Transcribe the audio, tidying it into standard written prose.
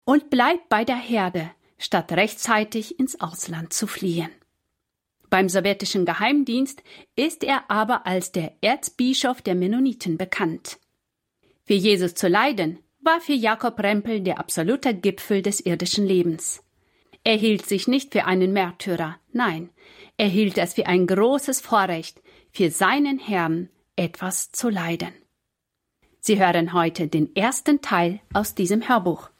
und bleibt bei der Herde, statt rechtzeitig ins Ausland zu fliehen. Beim sowjetischen Geheimdienst ist er aber als der Erzbischof der Mennoniten bekannt. Für Jesus zu leiden, war für Jakob Rempel der absolute Gipfel des irdischen Lebens. Er hielt sich nicht für einen Märtyrer, nein, er hielt es für ein großes Vorrecht, für seinen Herrn etwas zu leiden. Sie hören heute den ersten Teil aus diesem Hörbuch.